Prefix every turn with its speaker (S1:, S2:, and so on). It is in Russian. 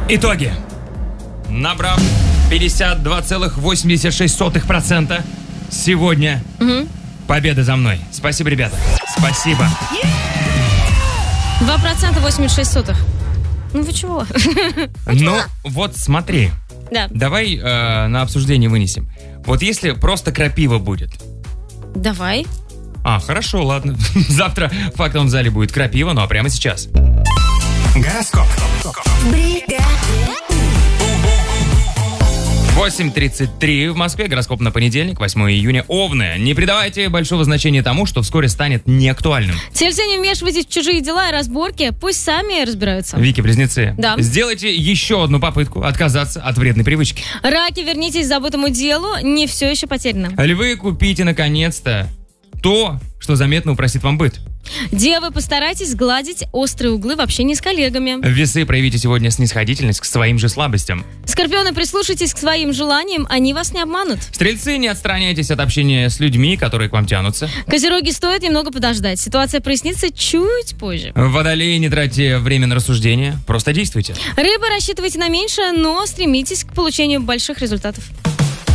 S1: Итоги. Набрав 52,86%, сегодня победа за мной. Спасибо, ребята. Спасибо.
S2: 2% 86. Ну вы чего?
S1: Ну, вот смотри.
S2: Да.
S1: Давай на обсуждение вынесем. Вот если просто крапива будет.
S2: Давай.
S1: Хорошо, ладно. Завтра в фактовом зале будет крапива, ну а прямо сейчас.
S3: Гороскоп.
S1: 8:33 в Москве. Гороскоп на понедельник, 8 июня. Овны. Не придавайте большого значения тому, что вскоре станет неактуальным.
S2: Тельцы, не вмешивайтесь в чужие дела и разборки. Пусть сами разбираются.
S1: Вики-близнецы.
S2: Да.
S1: Сделайте еще одну попытку отказаться от вредной привычки.
S2: Раки, вернитесь к забытому делу. Не все еще потеряно.
S1: Львы, купите наконец-то то, что заметно упростит вам быт.
S2: Девы, постарайтесь сгладить острые углы в общении с коллегами.
S1: Весы, проявите сегодня снисходительность к своим же слабостям.
S2: Скорпионы, прислушайтесь к своим желаниям, они вас не обманут.
S1: Стрельцы, не отстраняйтесь от общения с людьми, которые к вам тянутся.
S2: Козероги, стоит немного подождать. Ситуация прояснится чуть позже.
S1: Водолеи, не тратьте время на рассуждения, просто действуйте.
S2: Рыбы, рассчитывайте на меньшее, но стремитесь к получению больших результатов.